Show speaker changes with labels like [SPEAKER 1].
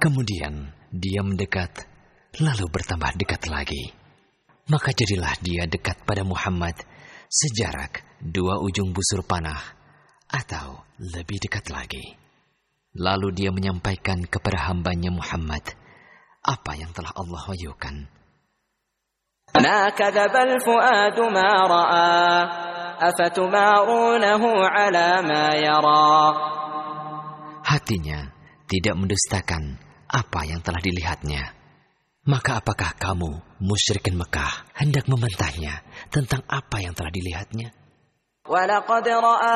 [SPEAKER 1] Kemudian dia mendekat, lalu bertambah dekat lagi. Maka jadilah dia dekat pada Muhammad sejarak 2 ujung busur panah atau lebih dekat lagi. Lalu dia menyampaikan kepada hambanya Muhammad apa yang telah Allah wahyukan.
[SPEAKER 2] Ma kadzabal fuadu ma ra'a afatumarunahu ala ma yara.
[SPEAKER 1] Hatinya tidak mendustakan apa yang telah dilihatnya. Maka apakah kamu, musyrikin Mekah, hendak membantahnya tentang apa yang telah dilihatnya?
[SPEAKER 2] Walaqad ra'a